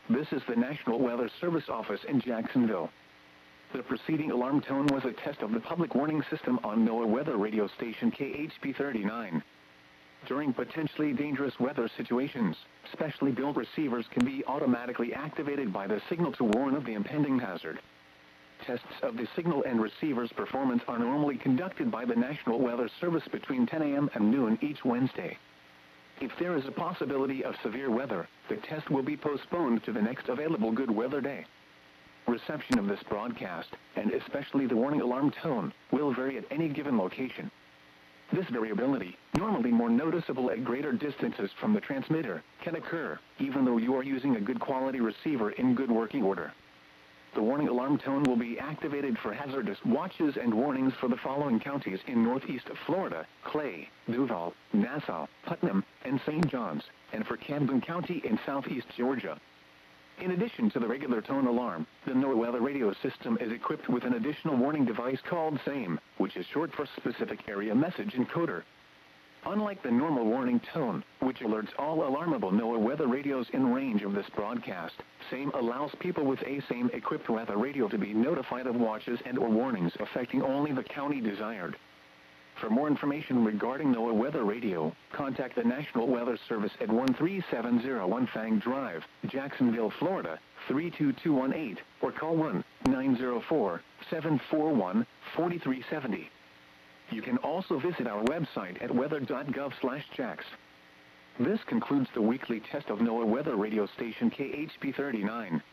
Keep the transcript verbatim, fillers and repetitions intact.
This is the National Weather Service office in Jacksonville. The preceding alarm tone was a test of the public warning system on NOAA weather radio station K H P thirty-nine. During potentially dangerous weather situations, specially built receivers can be automatically activated by the signal to warn of the impending hazard. Tests of the signal and receiver's performance are normally conducted by the National Weather Service between ten a m and noon each Wednesday. If there is a possibility of severe weather, the test will be postponed to the next available good weather day. Reception of this broadcast, and especially the warning alarm tone, will vary at any given location. This variability, normally more noticeable at greater distances from the transmitter, can occur, even though you are using a good quality receiver in good working order. The warning alarm tone will be activated for hazardous watches and warnings for the following counties in northeast Florida: Clay, Duval, Nassau, Putnam, and Saint Johns, and for Camden County in southeast Georgia. In addition to the regular tone alarm, the NOAA weather radio system is equipped with an additional warning device called SAME, which is short for Specific Area Message Encoder. Unlike the normal warning tone, which alerts all alarmable NOAA weather radios in range of this broadcast, SAME allows people with a SAME-equipped weather radio to be notified of watches and or warnings affecting only the county desired. For more information regarding NOAA weather radio, contact the National Weather Service at one three seven zero one Fang Drive, Jacksonville, Florida, three two two one eight, or call one nine zero four, seven four one, four three seven zero. You can also visit our website at weather dot gov slash jax. This concludes the weekly test of NOAA weather radio station K H P thirty-nine.